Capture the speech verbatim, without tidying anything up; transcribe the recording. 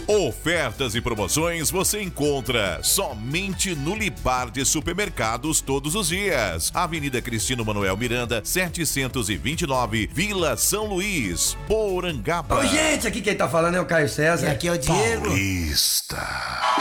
Ofertas e promoções você encontra somente no Libar de Supermercados todos os dias. Avenida Cristino Manuel Miranda, setecentos e vinte e nove, Vila São Luís, Porangaba. Ô, gente, aqui quem tá falando é o Caio César. E aqui é o Diego. Paulista.